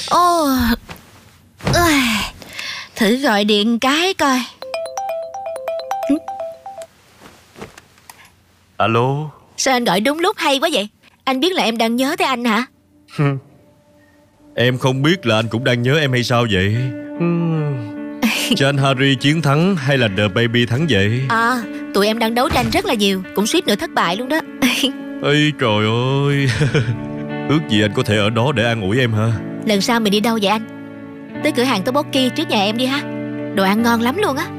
Ồ, thử gọi điện cái coi. Alo. Sao anh gọi đúng lúc hay quá vậy? Anh biết là em đang nhớ tới anh hả? Em không biết là anh cũng đang nhớ em hay sao vậy? Cho anh Harry chiến thắng hay là The Baby thắng vậy? À, tụi em đang đấu tranh rất là nhiều, cũng suýt nữa thất bại luôn đó. Ây trời ơi. Ước gì anh có thể ở đó để an ủi em hả? Lần sau mình đi đâu vậy anh? Tới cửa hàng tteokbokki trước nhà em đi ha. Đồ ăn ngon lắm luôn á.